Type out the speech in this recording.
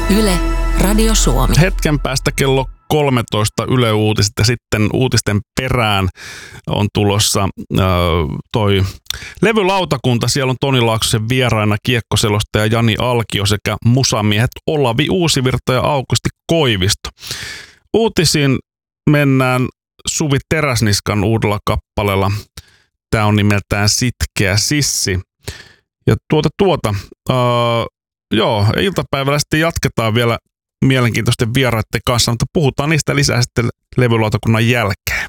Yle, Radio Suomi. Hetken päästä kello 13 Yle Uutiset ja sitten uutisten perään on tulossa toi levylautakunta. Siellä on Toni Laaksosen vieraina kiekkoselostaja Jani Alkio sekä musamiehet Olavi Uusivirta ja Aukusti Koivisto. Uutisiin mennään Suvi Teräsniskan uudella kappaleella. Tämä on nimeltään Sitkeä sissi. Ja iltapäivällä sitten jatketaan vielä mielenkiintoisten vieraiden kanssa, mutta puhutaan niistä lisää sitten levylautakunnan jälkeen.